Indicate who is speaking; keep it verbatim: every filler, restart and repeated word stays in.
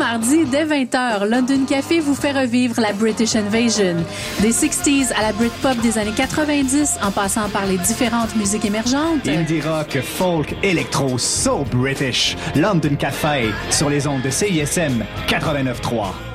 Speaker 1: mardi, dès vingt heures, London Café vous fait revivre la British Invasion. Des sixties à la Britpop des années quatre-vingt-dix, en passant par les différentes musiques émergentes.
Speaker 2: Indie rock, folk, électro, so British. London Café, sur les ondes de C I S M quatre-vingt-neuf trois.